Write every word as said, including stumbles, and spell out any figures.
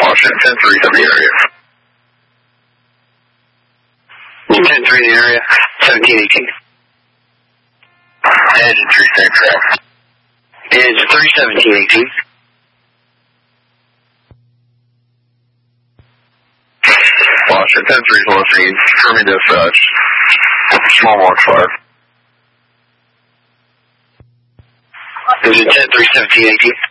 Washington, ten three in the area. ten three in the area, seventeen eighteen. Engine three, same track. Engine three, seventeen eighteen. Washington, ten three is on the scene. Confirming dispatch. Small mark fire. Engine ten three, seventeen eighteen.